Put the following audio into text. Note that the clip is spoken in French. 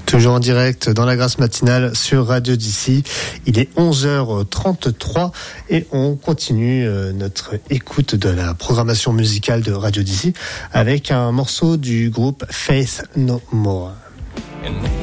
Toujours en direct dans la Grâce matinale sur Radio d'ici. Il est 11h33 et on continue notre écoute de la programmation musicale de Radio d'ici avec un morceau du groupe Faith No More.